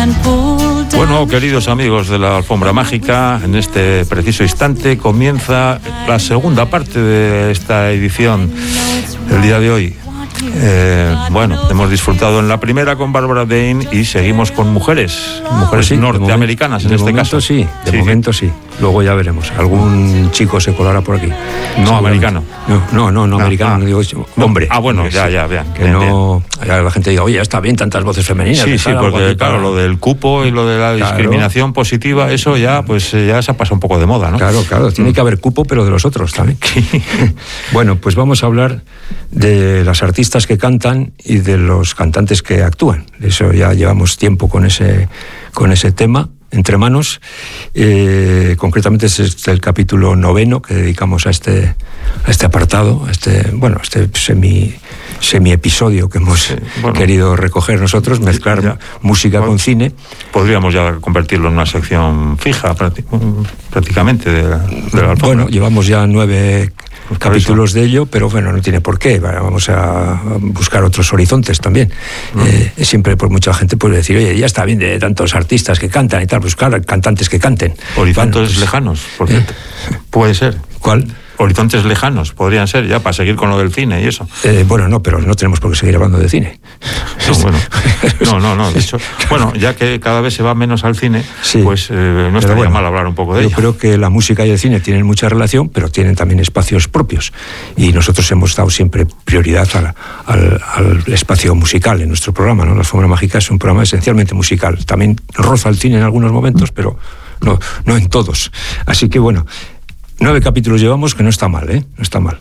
Bueno, queridos amigos de la Alfombra Mágica, en este preciso instante comienza la segunda parte de esta edición del día de hoy. Bueno, hemos disfrutado en la primera con Barbara Dane y seguimos con mujeres pues sí, norteamericanas en este caso. Sí, de momento sí. Luego ya veremos. Algún chico se colará por aquí. No americano. No americano, digo hombre. Bueno, ya, vean. Que no, la gente diga, oye, está bien tantas voces femeninas. Sí, porque claro, lo del cupo y lo de la discriminación positiva, eso ya, pues ya se ha pasado un poco de moda, ¿no? Claro, tiene que haber cupo, pero de los otros también. Bueno, pues vamos a hablar de las artistas que cantan y de los cantantes que actúan. Eso ya llevamos tiempo con ese tema entre manos. Concretamente es el capítulo 9 que dedicamos a este apartado, a este semi episodio que hemos querido recoger nosotros, mezclar música con cine. Podríamos ya convertirlo en una sección fija prácticamente de la alfombra. Bueno, llevamos ya 9 capítulos de ello, pero bueno, no tiene por qué. Vamos a buscar otros horizontes también. Siempre por mucha gente puede decir, oye, ya está bien de tantos artistas que cantan y tal, buscar cantantes que canten. Horizontes lejanos, por cierto. Puede ser. ¿Cuál? Horizontes lejanos podrían ser, ya, para seguir con lo del cine y eso. No, pero no tenemos por qué seguir hablando de cine. No. De hecho, bueno, ya que cada vez se va menos al cine, sí, pues no estaría mal hablar un poco de ello. Yo creo que la música y el cine tienen mucha relación, pero tienen también espacios propios. Y nosotros hemos dado siempre prioridad al espacio musical en nuestro programa, ¿no? La Alfombra Mágica es un programa esencialmente musical. También roza el cine en algunos momentos, pero no en todos. Así que bueno, 9 capítulos llevamos, que no está mal, no está mal.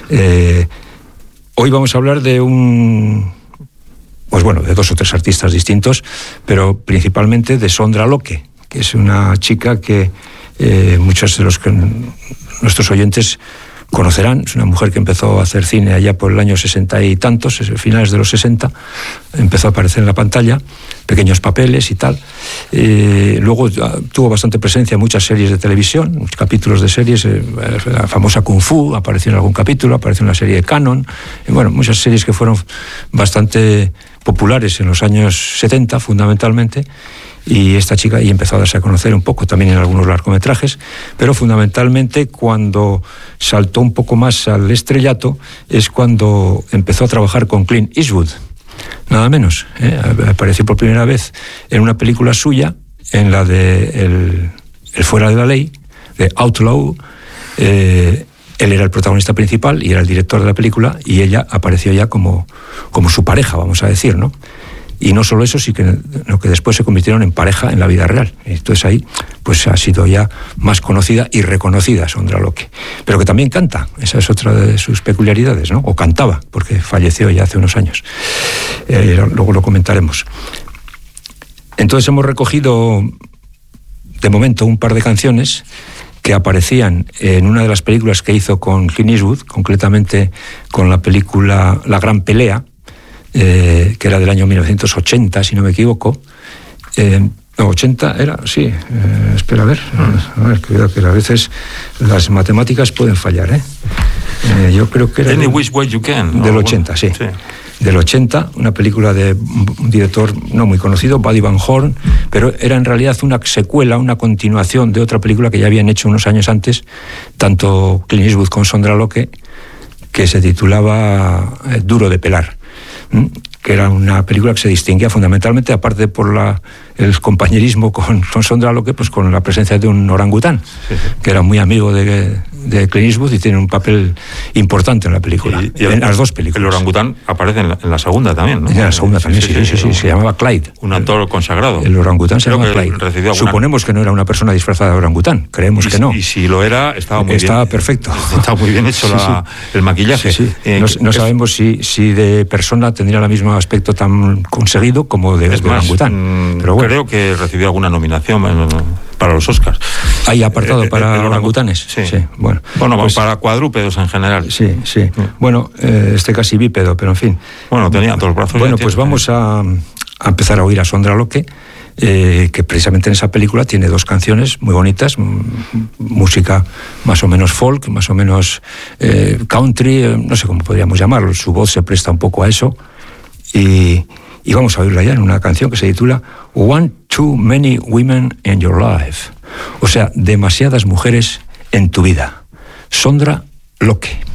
Hoy vamos a hablar de de 2 o 3 artistas distintos, pero principalmente de Sondra Locke, que es una chica que muchos de nuestros oyentes conocerán. Es una mujer que empezó a hacer cine allá por el año 60 y tantos, finales de los 60, empezó a aparecer en la pantalla, pequeños papeles y tal. Luego tuvo bastante presencia en muchas series de televisión, muchos capítulos de series. La famosa Kung Fu apareció en algún capítulo, apareció en la serie de Canon. Muchas series que fueron bastante populares en los años 70, fundamentalmente. Y esta chica ahí empezó a darse a conocer un poco, también en algunos largometrajes, pero fundamentalmente cuando saltó un poco más al estrellato es cuando empezó a trabajar con Clint Eastwood, nada menos. Apareció por primera vez en una película suya, en la de El Fuera de la Ley, de Outlaw. Él era el protagonista principal y era el director de la película, y ella apareció ya como su pareja, vamos a decir, ¿no? Y no solo eso, sino que después se convirtieron en pareja en la vida real. Entonces ahí pues ha sido ya más conocida y reconocida Sondra Locke. Pero que también canta, esa es otra de sus peculiaridades, ¿no? O cantaba, porque falleció ya hace unos años. Luego lo comentaremos. Entonces hemos recogido, de momento, un par de canciones que aparecían en una de las películas que hizo con Clint Eastwood, concretamente con la película La Gran Pelea, que era del año 1980, si no me equivoco. 80 era, sí. Espera, a ver, cuidado, que a veces las matemáticas pueden fallar, yo creo que era Any Which Way You Can, del 80, sí. Del 80, una película de un director no muy conocido, Buddy Van Horn, pero era en realidad una secuela, una continuación de otra película que ya habían hecho unos años antes, tanto Clint Eastwood como Sondra Locke, que se titulaba Duro de Pelar, que era una película que se distinguía fundamentalmente, aparte por el compañerismo con Sondra Locke, pues con la presencia de un orangután, que era muy amigo de Clint Eastwood y tiene un papel importante en la película, en las 2 películas. El orangután aparece en la segunda también, ¿no? En la segunda también, sí, se llamaba Clyde. Un actor consagrado. El orangután se llama Clyde. Suponemos que no era una persona disfrazada de orangután, creemos que no. Y si lo era, estaba muy bien. Estaba perfecto. Estaba muy bien hecho el maquillaje. No sabemos si de persona tendría el mismo aspecto tan conseguido como de orangután. Pero bueno, creo que recibió alguna nominación para los Oscars. ¿Hay apartado para orangutanes? Sí. Bueno, pues, para cuadrúpedos en general. Sí. Bueno, casi bípedo, pero en fin. Bueno, tenía todos los brazos. Bueno, pues vamos a empezar a oír a Sondra Locke, que precisamente en esa película tiene 2 canciones muy bonitas, música más o menos folk, más o menos country, no sé cómo podríamos llamarlo. Su voz se presta un poco a eso. Y vamos a oírla ya en una canción que se titula 1, 2, Too Many Women in Your Life. O sea, demasiadas mujeres en tu vida. Sondra Locke.